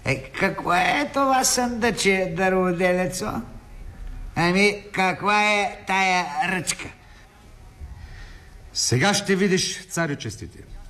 Какво е това съндъче, дърводелецо? Ами, каква е тая ръчка? Сега ще видиш, царю честите.